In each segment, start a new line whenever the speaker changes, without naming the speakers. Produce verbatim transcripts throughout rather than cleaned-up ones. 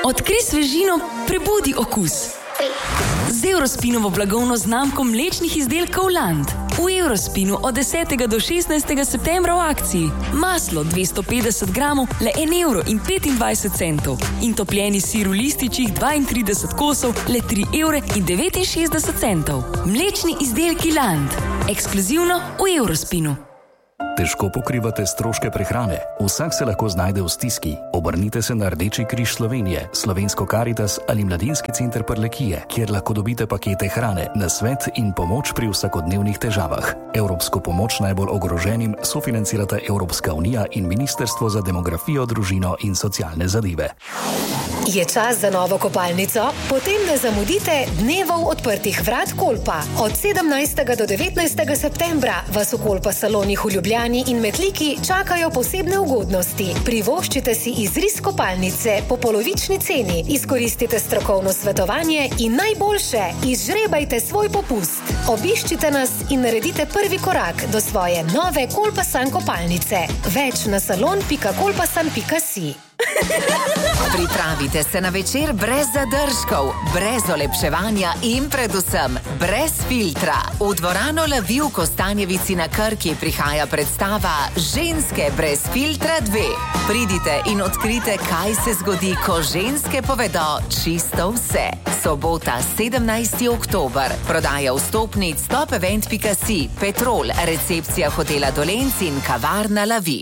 Odkri svežino, prebudi okus. Z Eurospinovo blagovno znamko mlečnih izdelkov Land. V Eurospinu od desetega do šestnajstega septembra v akciji. Maslo dvesto petdeset gramov, le en evro in petindvajset centov. In topljeni sir v lističih dvaintrideset kosov, le tri evre in devetinšestdeset centov. Mlečni izdelki Land. Ekskluzivno v Eurospinu.
Težko pokrivate stroške prehrane? Vsak se lahko znajde v stiski. Obrnite se na Rdeči križ Slovenije, Slovensko Karitas ali Mladinski center Prlekije, kjer lahko dobite pakete hrane, nasvet in pomoč pri vsakodnevnih težavah. Evropsko pomoč najbolj ogroženim sofinancirata Evropska unija in Ministrstvo za demografijo, družino in socialne zadeve.
Je čas za novo kopalnico? Potem ne zamudite dnevov odprtih vrat Kolpa. Od sedemnajstega do devetnajstega septembra vas v Kolpa salonih v Ljubljani in Metliki čakajo posebne ugodnosti. Privoščite si izris kopalnice po polovični ceni, izkoristite strokovno svetovanje in najboljše, izžrebajte svoj popust. Obiščite nas in naredite prvi korak do svoje nove Kolpasan kopalnice. Več na salon pika kolpasan pika si.
Pripravite se na večer brez zadržkov, brez olepševanja in predvsem brez filtra. V dvorano Lavi v Kostanjevici na Krki prihaja predstava Ženske brez filtra dve. Pridite in odkrite, kaj se zgodi, ko ženske povedo čisto vse. Sobota, sedemnajsti oktober. Prodaja vstopnic stop event pika si, Petrol, recepcija hotela Dolenc in kavarna Lavi.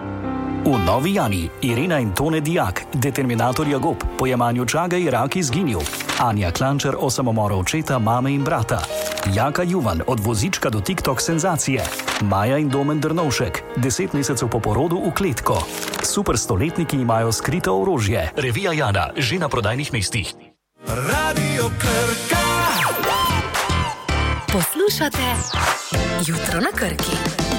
V Novi Jani Irena in Tone Dijak, determinator Jagob, po jemanju čaga Irak izginil. Anja Klančer o samomoru očeta, mame in brata. Jaka Juvan, od vozička do TikTok senzacije. Maja in Domen Drnovšek, deset mesecev po porodu v kletko. Super stoletniki imajo skrito orožje. Revija Jana, že na prodajnih mestih.
Radio Krka.
Poslušate Jutro na Krki.